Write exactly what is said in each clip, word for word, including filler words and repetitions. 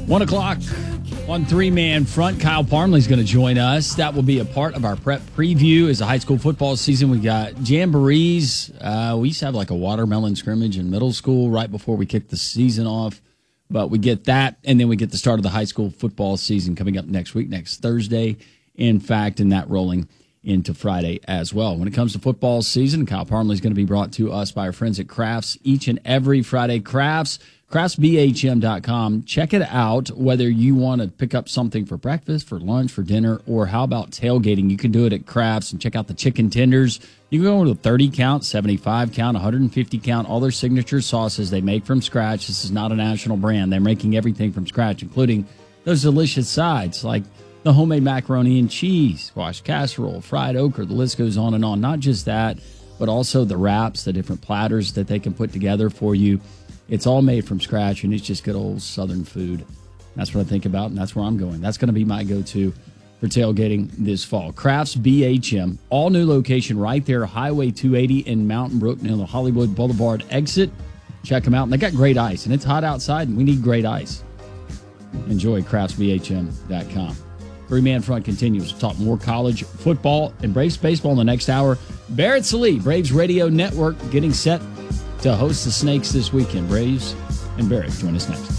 One o'clock on three-man front. Kyle Parmley's going to join us. That will be a part of our prep preview as the high school football season. We got jamborees. Uh, we used to have like a watermelon scrimmage in middle school right before we kicked the season off. But we get that, and then we get the start of the high school football season coming up next week, next Thursday, in fact, and that rolling into Friday as well. When it comes to football season, Kyle Parmley is going to be brought to us by our friends at Crafts each and every Friday. Crafts, crafts b h m dot com. Check it out, whether you want to pick up something for breakfast, for lunch, for dinner, or how about tailgating. You can do it at Crafts and check out the chicken tenders. You can go with a thirty count, seventy-five count, one hundred fifty count, all their signature sauces they make from scratch. This is not a national brand. They're making everything from scratch, including those delicious sides like the homemade macaroni and cheese, squash casserole, fried okra. The list goes on and on. Not just that, but also the wraps, the different platters that they can put together for you. It's all made from scratch, and it's just good old Southern food. That's what I think about, and that's where I'm going. That's going to be my go-to for tailgating this fall. Crafts B H M, all new location right there, Highway two eighty in Mountain Brook near the Hollywood Boulevard exit. Check them out. And they got great ice, and it's hot outside, and we need great ice. Enjoy crafts b h m dot com. Three-man front continues. We'll talk more college football and Braves baseball in the next hour. Barrett Sallee, Braves Radio Network, getting set to host the Snakes this weekend. Braves and Barrett join us next.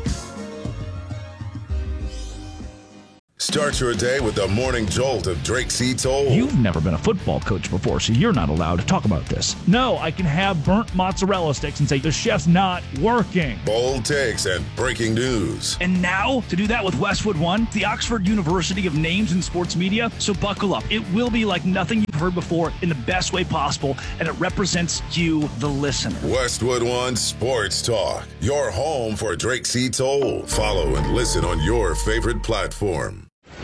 Start your day with the morning jolt of Drake C. Toll. You've never been a football coach before, so you're not allowed to talk about this. No, I can have burnt mozzarella sticks and say the chef's not working. Bold takes and breaking news. And now, to do that with Westwood One, the Oxford University of Names in Sports Media. So buckle up. It will be like nothing you've heard before in the best way possible, and it represents you, the listener. Westwood One Sports Talk, your home for Drake C. Toll. Follow and listen on your favorite platform.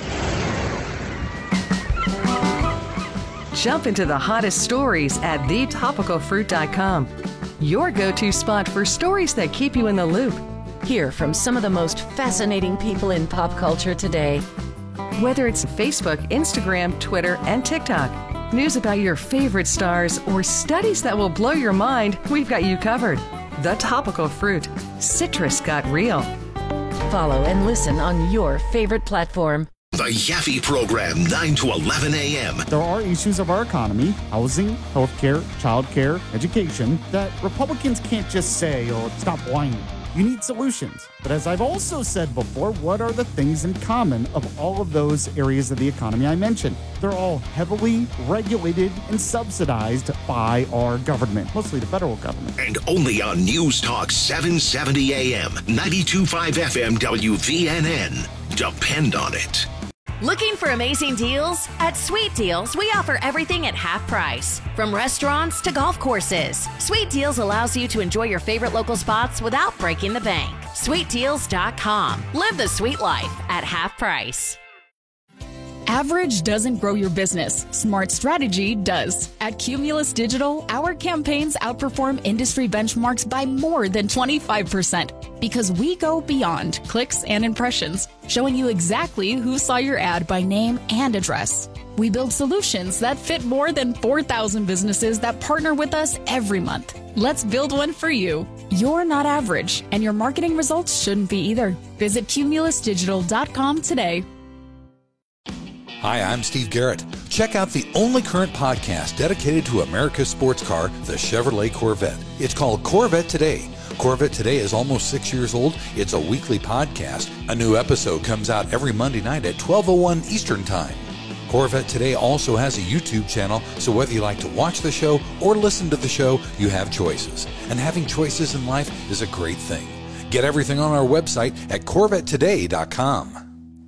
Jump into the hottest stories at the topical fruit dot com. Your go-to spot for stories that keep you in the loop. Hear from some of the most fascinating people in pop culture today. Whether it's Facebook, Instagram, Twitter, and TikTok, news about your favorite stars, or studies that will blow your mind, we've got you covered. The Topical Fruit. Citrus got real. Follow and listen on your favorite platform. The Yaffe Program, nine to eleven a.m. There are issues of our economy, housing, healthcare, childcare, education, that Republicans can't just say, oh, stop whining. You need solutions. But as I've also said before, what are the things in common of all of those areas of the economy I mentioned? They're all heavily regulated and subsidized by our government, mostly the federal government. And only on News Talk seven seventy a.m., ninety-two point five F M W V N N. Depend on it. Looking for amazing deals? At Sweet Deals, we offer everything at half price. From restaurants to golf courses, Sweet Deals allows you to enjoy your favorite local spots without breaking the bank. sweet deals dot com. Live the sweet life at half price. Average doesn't grow your business. Smart strategy does. At Cumulus Digital, our campaigns outperform industry benchmarks by more than twenty-five percent because we go beyond clicks and impressions, showing you exactly who saw your ad by name and address. We build solutions that fit more than four thousand businesses that partner with us every month. Let's build one for you. You're not average, and your marketing results shouldn't be either. Visit cumulus digital dot com today. Hi, I'm Steve Garrett. Check out the only current podcast dedicated to America's sports car, the Chevrolet Corvette. It's called Corvette Today. Corvette Today is almost six years old. It's a weekly podcast. A new episode comes out every Monday night at twelve oh one Eastern Time. Corvette Today also has a YouTube channel, so whether you like to watch the show or listen to the show, you have choices. And having choices in life is a great thing. Get everything on our website at corvette today dot com.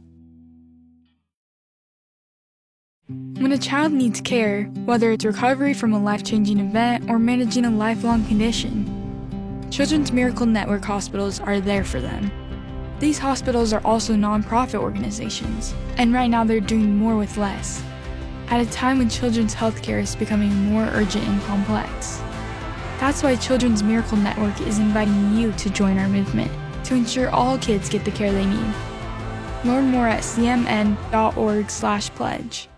When a child needs care, whether it's recovery from a life-changing event or managing a lifelong condition, Children's Miracle Network hospitals are there for them. These hospitals are also nonprofit organizations, and right now they're doing more with less, at a time when children's healthcare is becoming more urgent and complex. That's why Children's Miracle Network is inviting you to join our movement to ensure all kids get the care they need. Learn more at c m n dot org slash pledge.